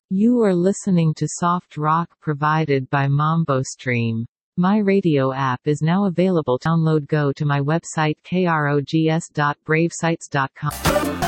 You are listening to soft rock provided by MamboStream. My radio app is now available. Download. Go to my website krogs.bravesites.com.